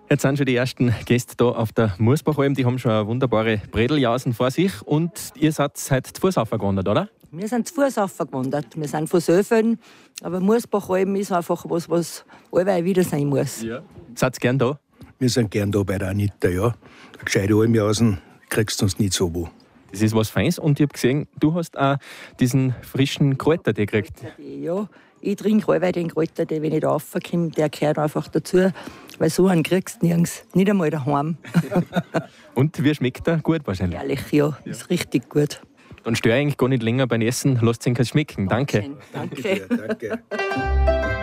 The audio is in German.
Jetzt sind schon die ersten Gäste da auf der Mursbachalm. Die haben schon eine wunderbare Bredeljausen vor sich. Und ihr seid heute zu Fuß aufgewandert, oder? Wir sind zu Fuß aufgewandert. Wir sind von Söfeln. Aber Mursbachalm ist einfach was allweil wieder sein muss. Ja. Seid ihr gern da? Wir sind gern da bei der Anita, ja. Eine gescheite Almjausen kriegst du uns nicht so wo. Das ist was Feines. Und ich habe gesehen, du hast auch diesen frischen Kräutertee gekriegt. Ja, ich trinke allweil den Kräutertee, wenn ich da raufkomme. Der gehört einfach dazu. Weil so einen kriegst du nirgends. Nicht einmal daheim. Und wie schmeckt er? Gut wahrscheinlich. Ehrlich, ja. Ist richtig gut. Dann störe ich eigentlich gar nicht länger beim Essen. Lasst es euch schmecken. Danke. Danke. Danke.